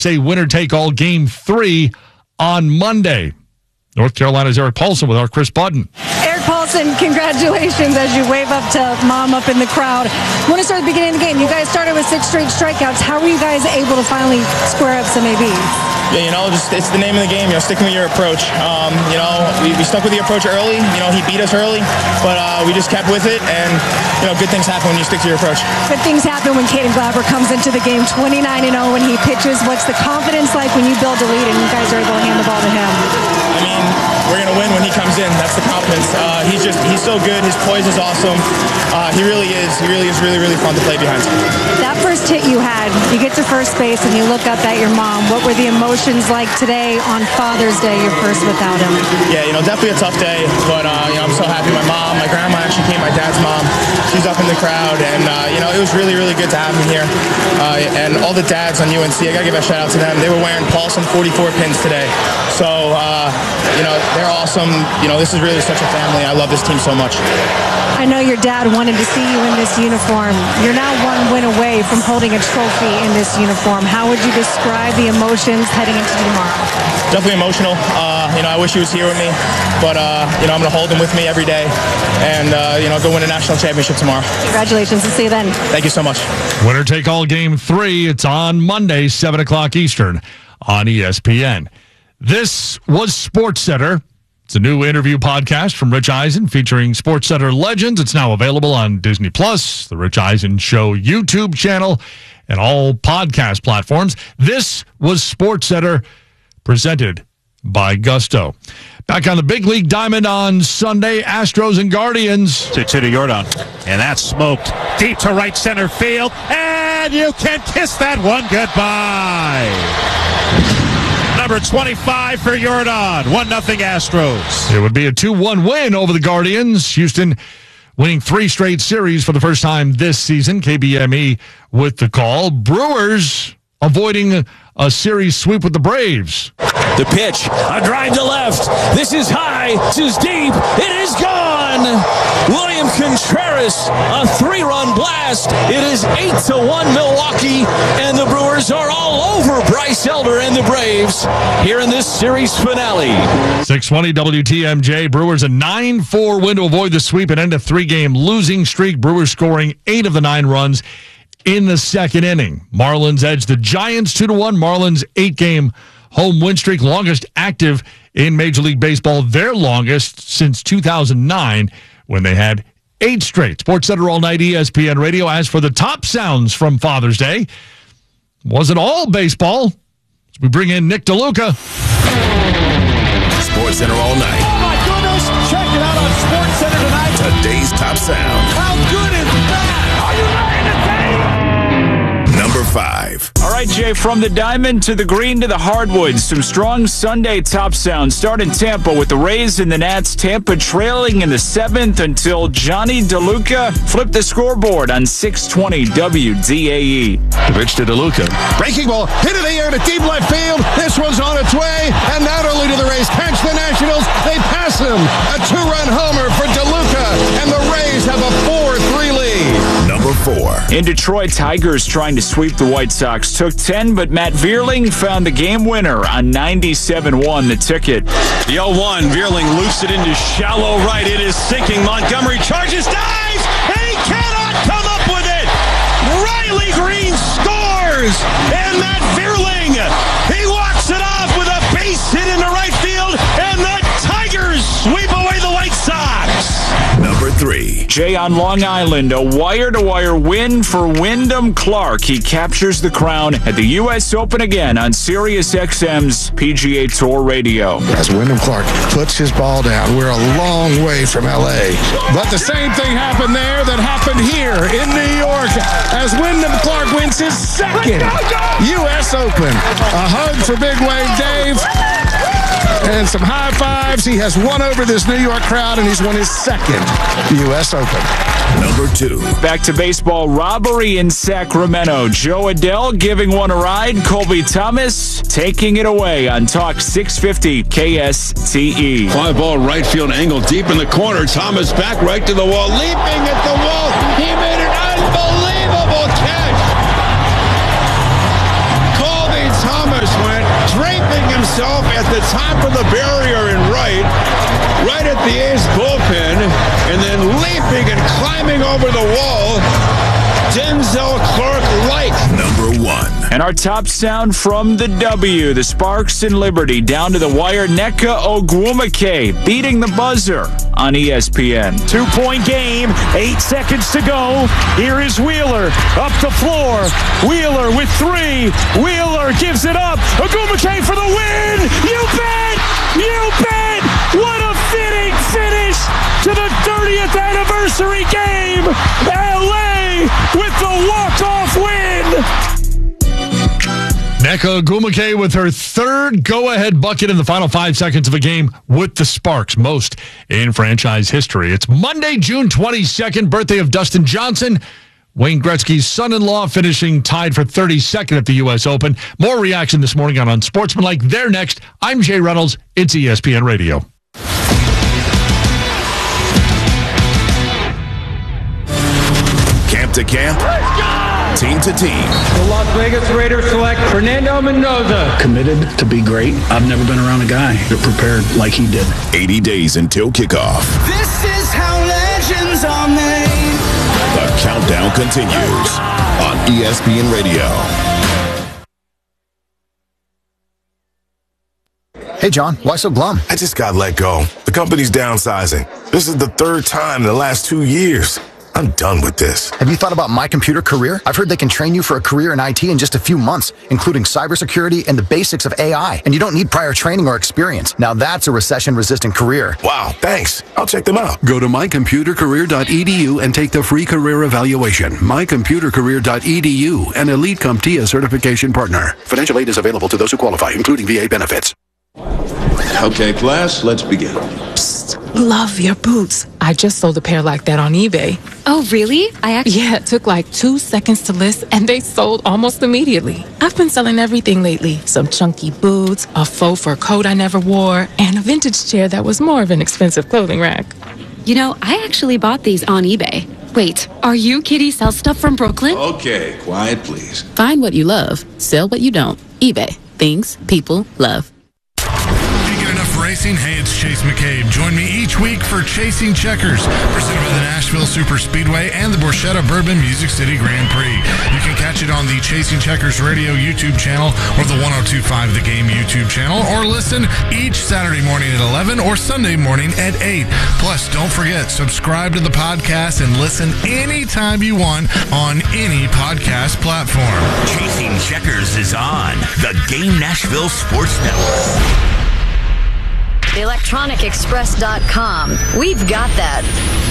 Say winner-take-all Game 3 on Monday. North Carolina's Eric Paulson with our Chris Button. Eric Paulson, congratulations as you wave up to Mom up in the crowd. I want to start at the beginning of the game. You guys started with 6 straight strikeouts. How were you guys able to finally square up some ABs? Yeah, it's the name of the game, sticking with your approach. We stuck with the approach early. He beat us early, but we just kept with it, and, good things happen when you stick to your approach. Good things happen when Caden Glabber comes into the game 29-0 when he pitches. What's the confidence like when you build a lead and you guys are able to hand the ball to him? We're going to win when he comes in. That's the confidence. He's so good. His poise is awesome. He really is. He really is really fun to play behind. That first hit you had, you get to first base and you look up at your mom. What were the emotions like today on Father's Day, your first without him? Yeah, definitely a tough day, but I'm so happy. My mom, my grandma actually came, my dad's mom. She's up in the crowd, and it was really good to have him here. And all the dads on UNC, I got to give a shout out to them. They were wearing Paulson 44 pins today. So, they're awesome. This is really such a family. I love this team so much. I know your dad wanted to see you in this uniform. You're now one win away from holding a trophy in this uniform. How would you describe the emotions heading into tomorrow? Definitely emotional. I wish he was here with me, but I'm going to hold him with me every day, and go win a national championship tomorrow. Congratulations. We'll see you then. Thank you so much. Winner take all Game 3. It's on Monday, 7 o'clock Eastern on ESPN. This was SportsCenter. It's a new interview podcast from Rich Eisen featuring SportsCenter legends. It's now available on Disney+, the Rich Eisen Show YouTube channel, and all podcast platforms. This was SportsCenter, presented by Gusto. Back on the big league diamond on Sunday, Astros and Guardians. To Jordan, and that's smoked deep to right center field, and you can kiss that one goodbye. Number 25 for Jordan. 1-0 Astros. It would be a 2-1 win over the Guardians. Houston winning 3 straight series for the first time this season. KBME with the call. Brewers avoiding a series sweep with the Braves. The pitch, a drive to left. This is high, this is deep, it is gone. William Contreras, a 3-run blast. It is 8-1 Milwaukee, and the Brewers are all over Bryce Elder and the Braves here in this series finale. 620 WTMJ. Brewers a 9-4 win to avoid the sweep and end a 3-game losing streak. Brewers scoring 8 of the 9 runs in the second inning. Marlins edged the Giants 2-1. Marlins 8-game home win streak, longest active in Major League Baseball, their longest since 2009 when they had 8 straight. SportsCenter all night, ESPN Radio. As for the top sounds from Father's Day, wasn't all baseball. We bring in Nick DeLuca. SportsCenter all night. Oh my goodness! Check it out on SportsCenter tonight. Today's top sound. How good is that? Are you ready to take? Number 5. All right, Jay, from the diamond to the green to the hardwoods, some strong Sunday top sounds. Start in Tampa with the Rays and the Nats. Tampa trailing in the 7th until Johnny DeLuca flipped the scoreboard on 620 WDAE. The pitch to DeLuca. Breaking ball, hit in the air to deep left field. This one's on its way, and not only do the Rays catch the Nationals, they pass them. A 2-run homer for DeLuca, and the Rays have a 4-3 lead. Number 4. In Detroit, Tigers trying to sweep the White Sox. Took 10, but Matt Vierling found the game winner on 97-1, the ticket. The 0-1, Vierling loops it into shallow right. It is sinking. Montgomery charges, dives, and he cannot come up with it. Riley Green scores, and Matt Vierling, he walks it off with a base hit into right field, and the Tigers sweep away the White Sox. Number 3. Jay, on Long Island, a wire-to-wire win for Wyndham Clark. He captures the crown at the U.S. Open again on SiriusXM's PGA Tour Radio. As Wyndham Clark puts his ball down, we're a long way from L.A. But the same thing happened there that happened here in New York as Wyndham Clark wins his 2nd U.S. Open. A hug for Big Wave Dave. And some high fives. He has won over this New York crowd, and he's won his 2nd U.S. Open. Number 2. Back to baseball, robbery in Sacramento. Joe Adele giving one a ride. Colby Thomas taking it away on Talk 650 KSTE. Fly ball right field angle deep in the corner. Thomas back right to the wall, leaping at the wall. He made an unbelievable catch. Colby Thomas the top of the barrier in right at the A's bullpen, and then leaping and climbing over the wall, Denzel Clark-like. Number 1. And our top sound from the W, the Sparks and Liberty, down to the wire, Nneka Ogwumike beating the buzzer on ESPN. 2-point game, 8 seconds to go. Here is Wheeler, up the floor. Wheeler with 3. Wheeler gives it up. Ogwumike for the win. You bet! You bet! What a fitting finish to the 30th anniversary game. LA with the walk-off win. Nneka Ogwumike with her third go-ahead bucket in the final 5 seconds of a game with the Sparks, most in franchise history. It's Monday, June 22nd, birthday of Dustin Johnson, Wayne Gretzky's son-in-law, finishing tied for 32nd at the U.S. Open. More reaction this morning on Unsportsmanlike. They're next. I'm Jay Reynolds. It's ESPN Radio. Camp to camp, team to team. The Las Vegas Raiders select Fernando Mendoza. Committed to be great. I've never been around a guy that prepared like he did. 80 days until kickoff. This is how legends are made. The countdown continues on ESPN Radio. Hey, John, why so glum? I just got let go. The company's downsizing. This is the 3rd time in the last 2 years. I'm done with this. Have you thought about My Computer Career? I've heard they can train you for a career in IT in just a few months, including cybersecurity and the basics of AI. And you don't need prior training or experience. Now that's a recession-resistant career. Wow, thanks. I'll check them out. Go to mycomputercareer.edu and take the free career evaluation. Mycomputercareer.edu, an Elite CompTIA certification partner. Financial aid is available to those who qualify, including VA benefits. Okay, class, let's begin. Psst, love your boots. I just sold a pair like that on eBay. Oh, really? Yeah, it took like 2 seconds to list, and they sold almost immediately. I've been selling everything lately. Some chunky boots, a faux fur coat I never wore, and a vintage chair that was more of an expensive clothing rack. You know, I actually bought these on eBay. Wait, are you Kitty Sell Stuff from Brooklyn? Okay, quiet, please. Find what you love. Sell what you don't. eBay. Things people love. Racing. Hey, it's Chase McCabe. Join me each week for Chasing Checkers, presented by the Nashville Super Speedway and the Borchetta Bourbon Music City Grand Prix. You can catch it on the Chasing Checkers Radio YouTube channel or the 102.5 The Game YouTube channel, or listen each Saturday morning at 11 or Sunday morning at 8. Plus, don't forget, subscribe to the podcast and listen anytime you want on any podcast platform. Chasing Checkers is on the Game Nashville Sports Network. ElectronicExpress.com. We've got that.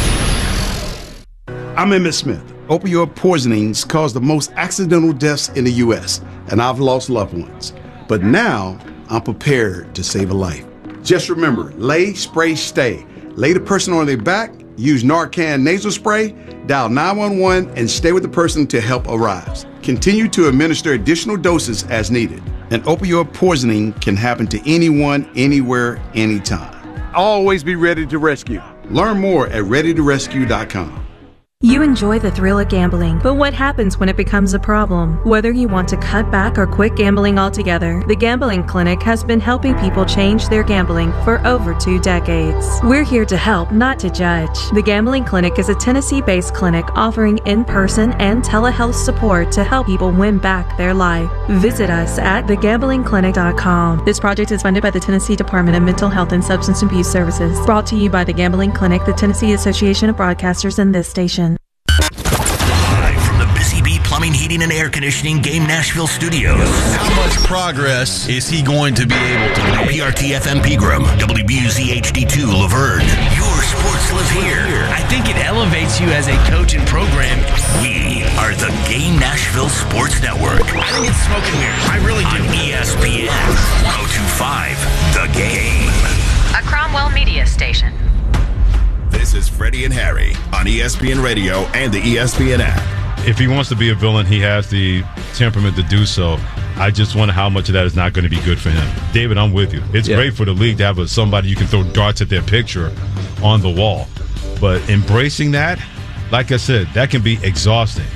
I'm Emmett Smith. Opioid poisonings cause the most accidental deaths in the U.S., and I've lost loved ones. But now, I'm prepared to save a life. Just remember, lay, spray, stay. Lay the person on their back, use Narcan nasal spray, dial 911, and stay with the person till help arrives. Continue to administer additional doses as needed. And opioid poisoning can happen to anyone, anywhere, anytime. Always be ready to rescue. Learn more at readytorescue.com. You enjoy the thrill of gambling, but what happens when it becomes a problem? Whether you want to cut back or quit gambling altogether, the Gambling Clinic has been helping people change their gambling for over 2 decades. We're here to help, not to judge. The Gambling Clinic is a Tennessee-based clinic offering in-person and telehealth support to help people win back their life. Visit us at thegamblingclinic.com. This project is funded by the Tennessee Department of Mental Health and Substance Abuse Services. Brought to you by the Gambling Clinic, the Tennessee Association of Broadcasters, and this station. Live from the Busy Bee Plumbing, Heating, and Air Conditioning Game Nashville Studios. How much progress is he going to be able to make? PRT-FM Pegram, WBUZ HD2 Laverne. Your sports live here. I think it elevates you as a coach and program. We are the Game Nashville Sports Network. I think it's smoking weird. I really do. On ESPN 102.5 The Game. A Cromwell Media Station. This is Freddie and Harry on ESPN Radio and the ESPN app. If he wants to be a villain, he has the temperament to do so. I just wonder how much of that is not going to be good for him. David, I'm with you. It's great for the league to have somebody you can throw darts at their picture on the wall. But embracing that, like I said, that can be exhausting.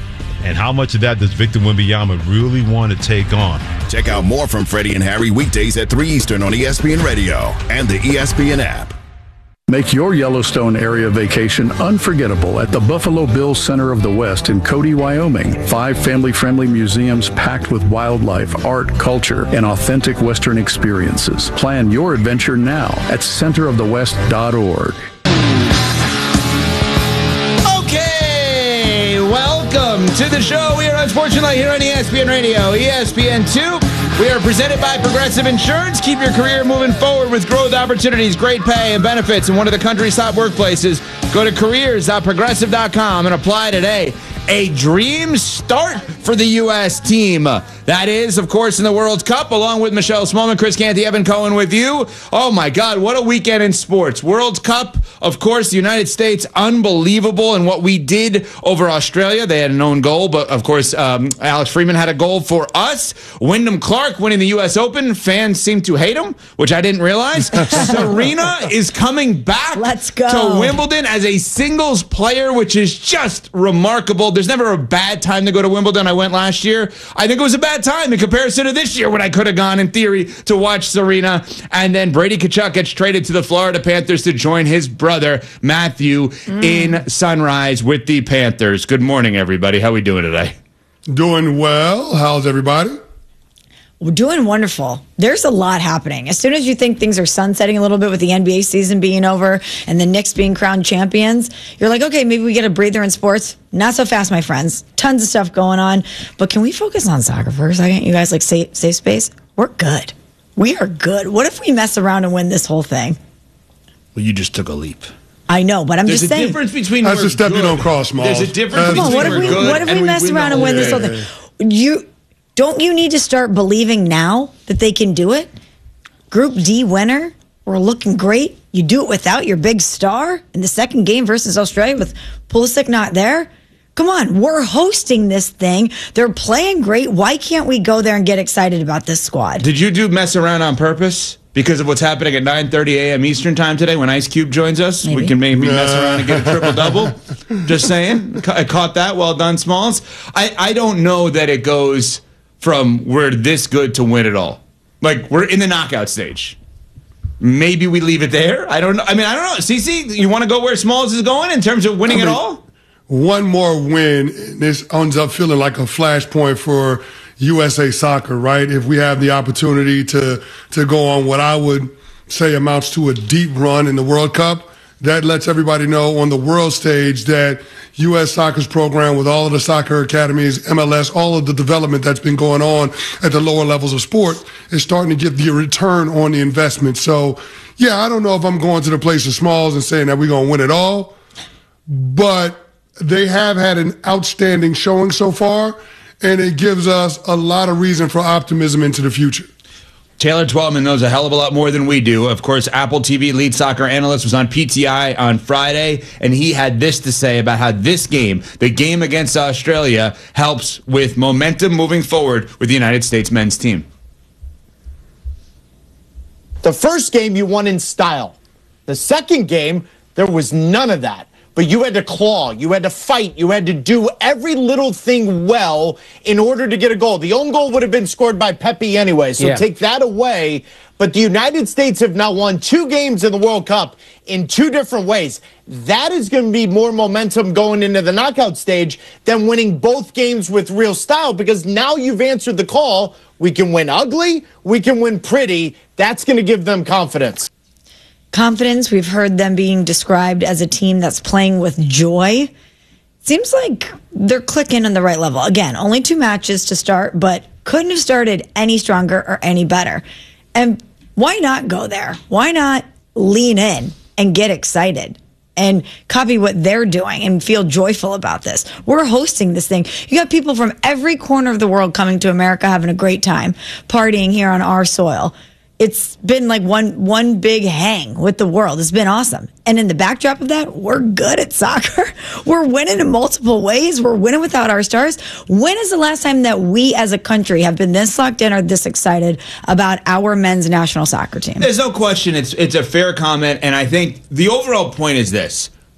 And how much of that does Victor Wembanyama really want to take on? Check out more from Freddie and Harry weekdays at 3 Eastern on ESPN Radio and the ESPN app. Make your Yellowstone area vacation unforgettable at the Buffalo Bills Center of the West in Cody, Wyoming. 5 family-friendly museums packed with wildlife, art, culture, and authentic Western experiences. Plan your adventure now at centerofthewest.org. Okay, welcome to the show. We are on Sports Tonight here on ESPN Radio, ESPN2. We are presented by Progressive Insurance. Keep your career moving forward with growth opportunities, great pay, and benefits in one of the country's top workplaces. Go to careers.progressive.com and apply today. A dream start for the U.S. team. That is, of course, in the World Cup, along with Michelle Smallman, Chris Canty, Evan Cohen with you. Oh, my God, what a weekend in sports. World Cup, of course, the United States, unbelievable in what we did over Australia. They had an own goal, but, of course, Alex Freeman had a goal for us. Wyndham Clark winning the U.S. Open. Fans seem to hate him, which I didn't realize. Serena is coming back to Wimbledon as a singles player, which is just remarkable. There's never a bad time to go to Wimbledon. I went last year. I think it was a bad time in comparison to this year when I could have gone, in theory, to watch Serena. And then Brady Tkachuk gets traded to the Florida Panthers to join his brother, Matthew, in Sunrise with the Panthers. Good morning, everybody. How are we doing today? Doing well. How's everybody? We're doing wonderful. There's a lot happening. As soon as you think things are sunsetting a little bit with the NBA season being over and the Knicks being crowned champions, you're like, okay, maybe we get a breather in sports. Not so fast, my friends. Tons of stuff going on. But can we focus on soccer for a second? You guys like safe space? We're good. We are good. What if we mess around and win this whole thing? Well, you just took a leap. I know, but I'm just saying. There's a difference between that's a step you don't cross, Miles. There's a difference between what if we mess around and win this whole thing? Don't you need to start believing now that they can do it? Group D winner, we're looking great. You do it without your big star in the second game versus Australia with Pulisic not there. Come on, we're hosting this thing. They're playing great. Why can't we go there and get excited about this squad? Did you mess around on purpose? Because of what's happening at 9:30 a.m. Eastern time today when Ice Cube joins us? Maybe. We can maybe mess around and get a triple-double. Just saying. I caught that. Well done, Smalls. I don't know that it goes from we're this good to win it all. Like, we're in the knockout stage. Maybe we leave it there. I don't know. I don't know. CC, you want to go where Smalls is going in terms of winning it all? One more win, this ends up feeling like a flashpoint for USA Soccer, right? If we have the opportunity to go on what I would say amounts to a deep run in the World Cup, that lets everybody know on the world stage that U.S. Soccer's program with all of the soccer academies, MLS, all of the development that's been going on at the lower levels of sport is starting to get the return on the investment. So, yeah, I don't know if I'm going to the place of Smalls and saying that we're going to win it all, but they have had an outstanding showing so far, and it gives us a lot of reason for optimism into the future. Taylor Twellman knows a hell of a lot more than we do. Of course, Apple TV lead soccer analyst was on PTI on Friday, and he had this to say about how this game, the game against Australia, helps with momentum moving forward with the United States men's team. The first game you won in style. The second game, there was none of that. But you had to claw, you had to fight, you had to do every little thing well in order to get a goal. The own goal would have been scored by Pepe anyway, so take that away. But the United States have now won 2 games in the World Cup in 2 different ways. That is going to be more momentum going into the knockout stage than winning both games with real style, because now you've answered the call. We can win ugly, we can win pretty. That's going to give them confidence. Confidence, we've heard them being described as a team that's playing with joy. Seems like they're clicking on the right level. Again, only 2 matches to start, but couldn't have started any stronger or any better. And why not go there? Why not lean in and get excited and copy what they're doing and feel joyful about this? We're hosting this thing. You got people from every corner of the world coming to America, having a great time, partying here on our soil. It's been like one big hang with the world. It's been awesome. And in the backdrop of that, we're good at soccer. We're winning in multiple ways. We're winning without our stars. When is the last time that we as a country have been this locked in or this excited about our men's national soccer team? There's no question. It's a fair comment. And I think the overall point is this.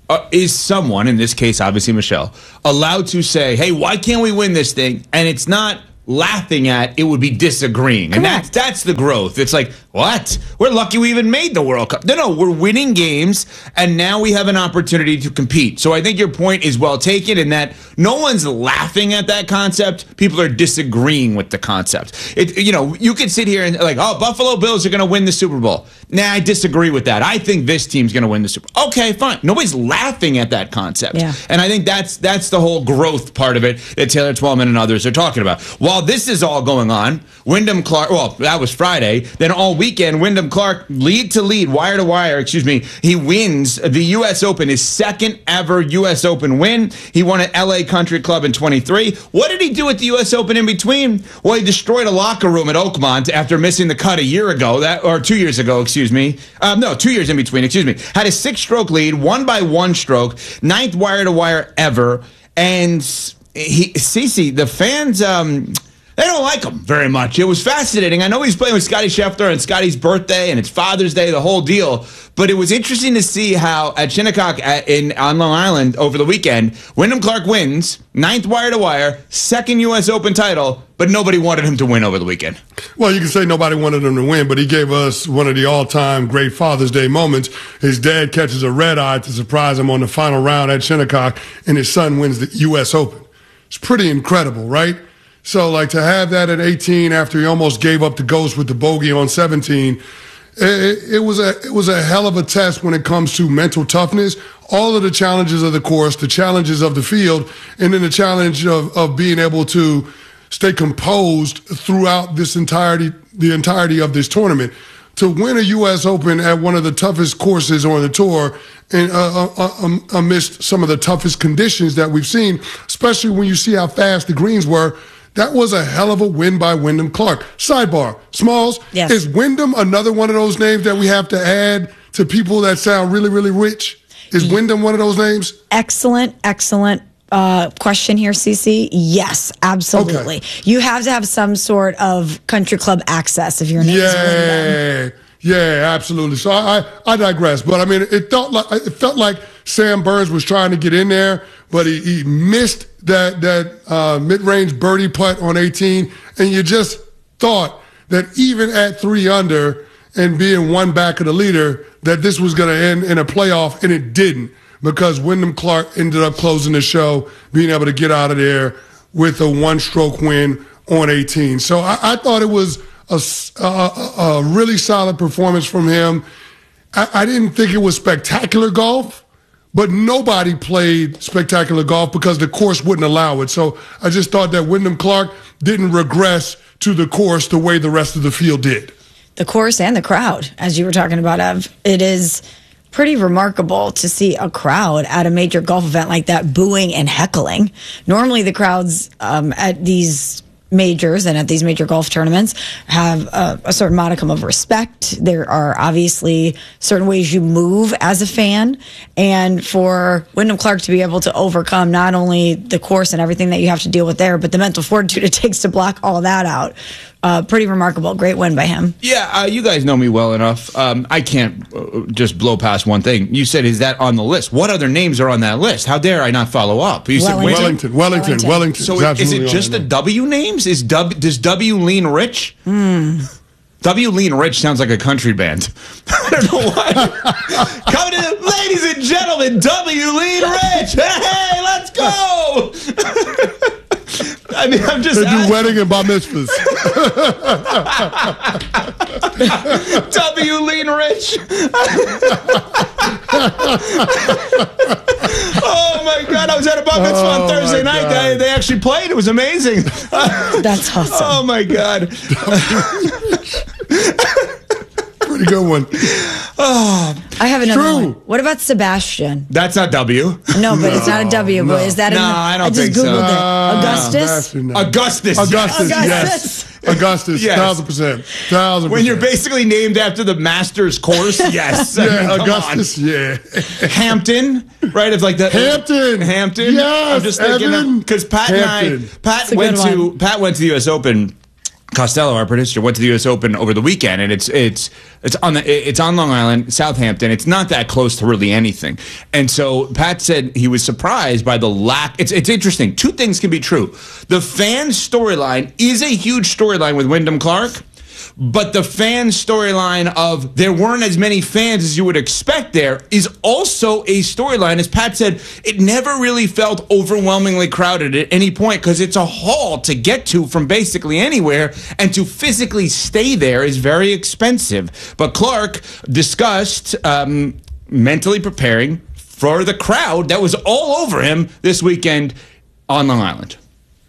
is someone, in this case, obviously Michelle, allowed to say, hey, why can't we win this thing? And it's not laughing at, it would be disagreeing. And that's the growth. It's like, what? We're lucky we even made the World Cup. No, we're winning games, and now we have an opportunity to compete. So I think your point is well taken in that no one's laughing at that concept. People are disagreeing with the concept. You could sit here and like, oh, Buffalo Bills are going to win the Super Bowl. Nah, I disagree with that. I think this team's going to win the Super Bowl. Okay, fine. Nobody's laughing at that concept. Yeah. And I think that's the whole growth part of it that Taylor Twellman and others are talking about. While this is all going on, Wyndham Clark, well, that was Friday, then all weekend, Wyndham Clark, lead to lead, wire to wire, he wins the U.S. Open, his second ever U.S. Open win. He won at L.A. Country Club in 23. What did he do at the U.S. Open in between? Well, he destroyed a locker room at Oakmont after missing the cut a year ago, 2 years ago, 2 years in between, Had a 6-stroke lead, won by 1 stroke, 9th wire to wire ever. And CeCe, the fans, they don't like him very much. It was fascinating. I know he's playing with Scotty Scheffler and Scotty's birthday and it's Father's Day, the whole deal. But it was interesting to see how at Shinnecock on Long Island over the weekend, Wyndham Clark wins, 9th wire to wire, 2nd U.S. Open title, but nobody wanted him to win over the weekend. Well, you can say nobody wanted him to win, but he gave us one of the all-time great Father's Day moments. His dad catches a red eye to surprise him on the final round at Shinnecock, and his son wins the U.S. Open. It's pretty incredible, right? So, like, to have that at 18 after he almost gave up the ghost with the bogey on 17, it was a hell of a test when it comes to mental toughness, all of the challenges of the course, the challenges of the field, and then the challenge of being able to stay composed throughout the entirety of this tournament. To win a U.S. Open at one of the toughest courses on the tour and amidst some of the toughest conditions that we've seen, especially when you see how fast the greens were, that was a hell of a win by Wyndham Clark. Sidebar, Smalls, yes. Is Wyndham another one of those names that we have to add to people that sound really, really rich? Is Wyndham one of those names? Excellent Question here, CeCe. Yes, absolutely. Okay. You have to have some sort of country club access if your name is Wyndham. Yeah, absolutely. So I digress, but I mean, it felt like Sam Burns was trying to get in there, but he missed that mid-range birdie putt on 18, and you just thought that even at 3 under and being 1 back of the leader, that this was going to end in a playoff, and it didn't, because Wyndham Clark ended up closing the show, being able to get out of there with a 1-stroke win on 18. So I thought it was a really solid performance from him. I didn't think it was spectacular golf, but nobody played spectacular golf because the course wouldn't allow it. So I just thought that Wyndham Clark didn't regress to the course the way the rest of the field did. The course and the crowd, as you were talking about, Ev. It is pretty remarkable to see a crowd at a major golf event like that booing and heckling. Normally the crowds at these majors and at these major golf tournaments have a certain modicum of respect. There are obviously certain ways you move as a fan, and for Wyndham Clark to be able to overcome not only the course and everything that you have to deal with there, but the mental fortitude it takes to block all that out. Pretty remarkable. Great win by him. Yeah, you guys know me well enough. I can't just blow past one thing. You said, is that on the list? What other names are on that list? How dare I not follow up? You said Wellington. So is it just the W names? Does W lean rich? W lean rich sounds like a country band. I don't know why. Coming to, ladies and gentlemen, W lean rich. Hey, let's go. I mean, I'm just. They do wedding and bar mitzvahs. W lean rich. Oh my God! I was at a bar mitzvah on Thursday night. They actually played. It was amazing. That's awesome. Oh my God. Pretty good one. Oh, I have another one. What about Sebastian? That's not W. No, but it's not a W. No. But is that? I don't think so. I just Googled it. Augustus. Yes. Augustus. Yes. 1,000%. When you're basically named after the Masters course, yes. Augustus. Yeah. Hampton, right? It's like that. Hampton. Yes. I'm just thinking because Pat went to the U.S. Open Costello, our producer, went to the U.S. Open over the weekend, and it's on Long Island, Southampton. It's not that close to really anything. And so Pat said he was surprised by the lack. It's interesting. Two things can be true. The fan storyline is a huge storyline with Wyndham Clark, but the fan storyline of there weren't as many fans as you would expect there is also a storyline. As Pat said, it never really felt overwhelmingly crowded at any point because it's a haul to get to from basically anywhere, and to physically stay there is very expensive. But Clark discussed mentally preparing for the crowd that was all over him this weekend on Long Island.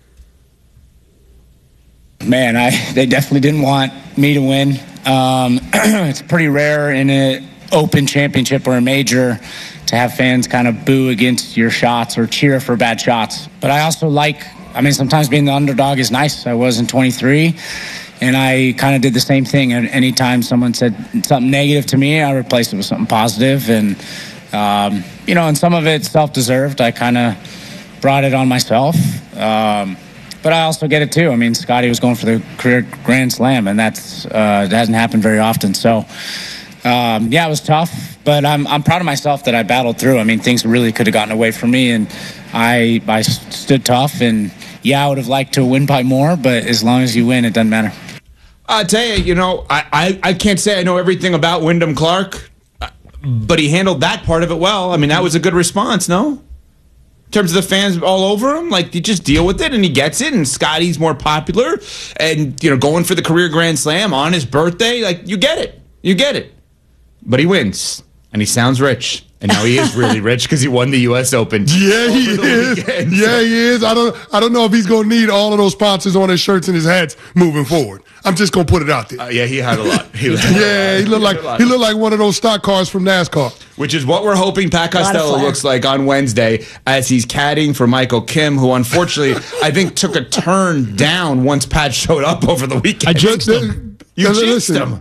Man, they definitely didn't want me to win. It's pretty rare in an Open Championship or a major to have fans kind of boo against your shots or cheer for bad shots. But I also sometimes being the underdog is nice. I was in 23, and I kind of did the same thing. And anytime someone said something negative to me, I replaced it with something positive. And, and some of it's self-deserved. I kind of brought it on myself. But I also get it too. I mean, Scotty was going for the career Grand Slam, and that hasn't happened very often. So, it was tough, but I'm proud of myself that I battled through. I mean, things really could have gotten away from me, and I stood tough. And I would have liked to win by more, but as long as you win, it doesn't matter. I'll tell you, I can't say I know everything about Wyndham Clark, but he handled that part of it well. I mean, that was a good response, no? In terms of the fans all over him, you just deal with it, and he gets it, and Scotty's more popular, and, going for the career Grand Slam on his birthday, you get it. You get it. But he wins, and he sounds rich. And now he is really rich because he won the U.S. Open. Yeah, he is. Yeah, he is. I don't know if he's going to need all of those sponsors on his shirts and his hats moving forward. I'm just going to put it out there. Yeah, he had a lot. He looked like one of those stock cars from NASCAR. Which is what we're hoping Pat Costello looks like on Wednesday as he's caddying for Michael Kim, who unfortunately I think took a turn down once Pat showed up over the weekend. I jinxed him. You jinxed him.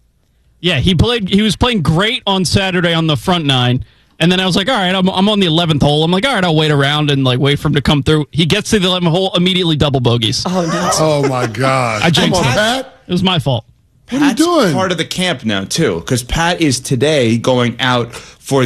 Yeah, he was playing great on Saturday on the front nine. And then I was like, all right, I'm on the 11th hole. I'm like, all right, I'll wait around and wait for him to come through. He gets to the 11th hole, immediately double bogeys. Oh, no. Oh, my God. I jinxed him. Pat? It was my fault. What are you doing? Part of the camp now, too, because Pat is today going out for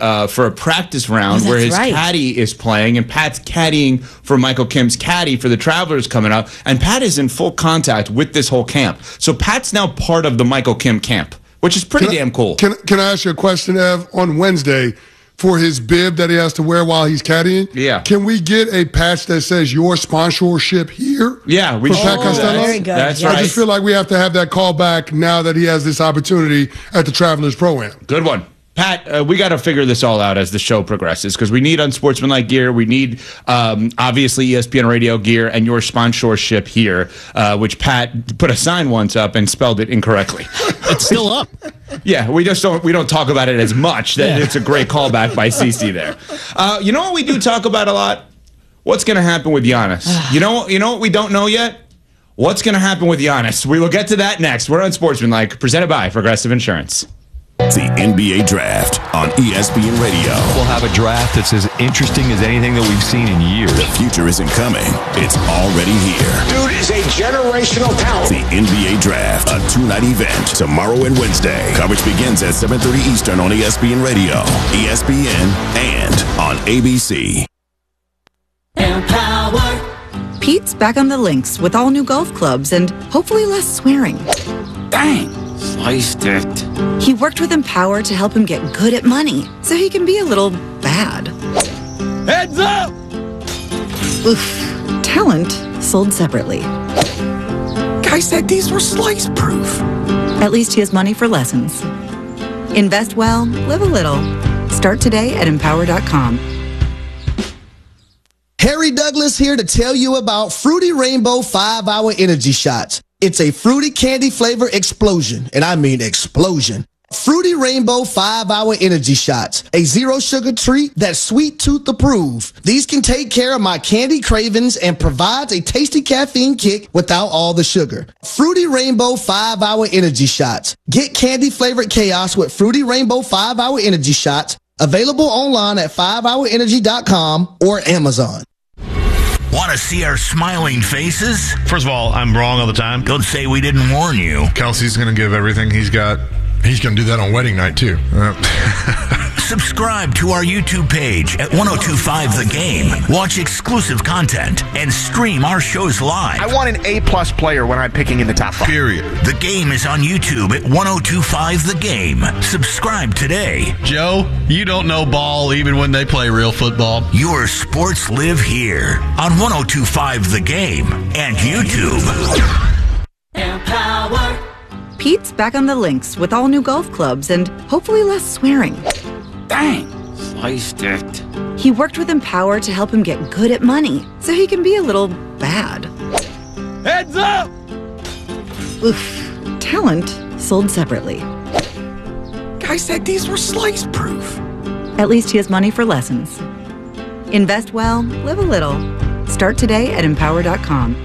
a practice round where his caddy is playing, and Pat's caddying for Michael Kim's caddy for the Travelers coming up. And Pat is in full contact with this whole camp. So Pat's now part of the Michael Kim camp, which is pretty damn cool. Can I ask you a question, Ev? On Wednesday, for his bib that he has to wear while he's caddying, can we get a patch that says your sponsorship here? Yeah, we for Pat Costello? Very good. That's I right. just feel like we have to have that call back now that he has this opportunity at the Travelers Pro-Am. Good one. Pat, we got to figure this all out as the show progresses because we need unsportsmanlike gear. We need, obviously, ESPN radio gear and your sponsorship here, which Pat put a sign once up and spelled it incorrectly. It's still up. Yeah, we don't talk about it as much. It's a great callback by CeCe there. You know what we do talk about a lot? What's going to happen with Giannis? You know what we don't know yet? What's going to happen with Giannis? We will get to that next. We're Unsportsmanlike, presented by Progressive Insurance. The NBA Draft on ESPN Radio. We'll have a draft that's as interesting as anything that we've seen in years. The future isn't coming. It's already here. Dude is a generational talent. The NBA Draft, a two-night event, tomorrow and Wednesday. Coverage begins at 7:30 Eastern on ESPN Radio, ESPN, and on ABC. Empower. Pete's back on the links with all new golf clubs and hopefully less swearing. Dang. Sliced it. He worked with Empower to help him get good at money, so he can be a little bad. Heads up! Oof. Talent sold separately. Guy said these were slice proof. At least he has money for lessons. Invest well, live a little. Start today at Empower.com. Harry Douglas here to tell you about Fruity Rainbow 5-Hour Energy Shots. It's a fruity candy flavor explosion, and I mean explosion. Fruity Rainbow 5-Hour Energy Shots, a zero-sugar treat that's sweet tooth approved. These can take care of my candy cravings and provides a tasty caffeine kick without all the sugar. Fruity Rainbow 5-Hour Energy Shots. Get candy-flavored chaos with Fruity Rainbow 5-Hour Energy Shots, available online at 5hourenergy.com or Amazon. Want to see our smiling faces? First of all, I'm wrong all the time. Don't say we didn't warn you. Kelsey's going to give everything he's got. He's going to do that on wedding night, too. Subscribe to our YouTube page at 1025 The Game. Watch exclusive content and stream our shows live. I want an A-plus player when I'm picking in the top 5. Period. The Game is on YouTube at 1025 The Game. Subscribe today. Joe, you don't know ball even when they play real football. Your sports live here on 1025 The Game and YouTube. Empower. Pete's back on the links with all new golf clubs and hopefully less swearing. Dang, sliced it. He worked with Empower to help him get good at money, so he can be a little bad. Heads up! Oof. Talent sold separately. Guy said these were slice proof. At least he has money for lessons. Invest well, live a little. Start today at Empower.com.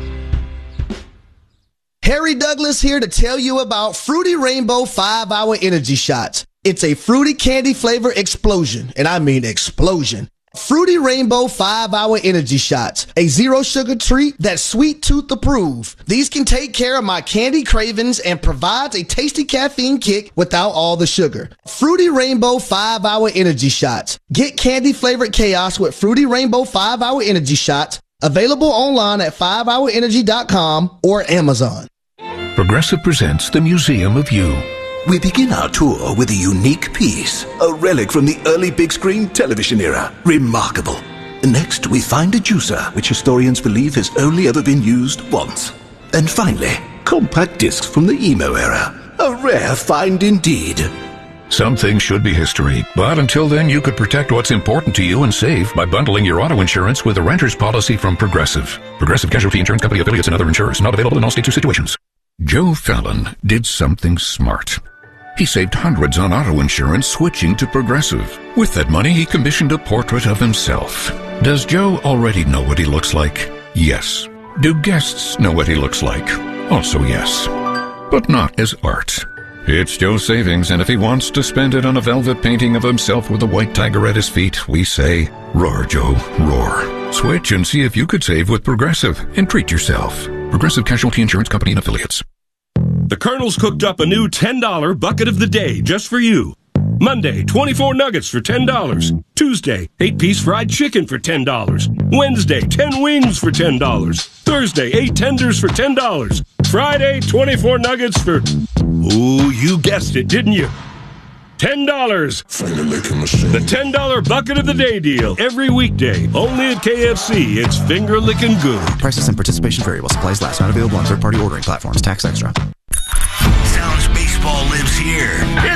Harry Douglas here to tell you about Fruity Rainbow 5-Hour Energy Shots. It's a fruity candy flavor explosion, and I mean explosion. Fruity Rainbow 5-Hour Energy Shots, a zero sugar treat that's sweet tooth approved. These can take care of my candy cravings and provides a tasty caffeine kick without all the sugar. Fruity Rainbow 5-Hour Energy Shots. Get candy flavored chaos with Fruity Rainbow 5-Hour Energy Shots. Available online at 5hourenergy.com or Amazon. Progressive presents the Museum of You. We begin our tour with a unique piece, a relic from the early big screen television era. Remarkable. Next, we find a juicer, which historians believe has only ever been used once. And finally, compact discs from the emo era. A rare find indeed. Some things should be history, but until then you could protect what's important to you and save by bundling your auto insurance with a renter's policy from Progressive. Progressive Casualty Insurance Company affiliates and other insurers. Not available in all states or situations. Joe Fallon did something smart. He saved hundreds on auto insurance switching to Progressive. With that money, he commissioned a portrait of himself. Does Joe already know what he looks like? Yes. Do guests know what he looks like? Also yes. But not as art. It's Joe's savings, and if he wants to spend it on a velvet painting of himself with a white tiger at his feet, we say, roar, Joe, roar. Switch and see if you could save with Progressive and treat yourself. Progressive Casualty Insurance Company and affiliates. The Colonel's cooked up a new $10 bucket of the day just for you. Monday, 24 nuggets for $10. Tuesday, 8-piece fried chicken for $10. Wednesday, 10 wings for $10. Thursday, 8 tenders for $10. Friday, 24 nuggets for... Ooh, you guessed it, didn't you? $10. Finger licking machine. The $10 bucket of the day deal. Every weekday. Only at KFC. It's finger licking good. Prices and participation vary while supplies last. Not available on third-party ordering platforms. Tax extra. Sounds baseball lives here.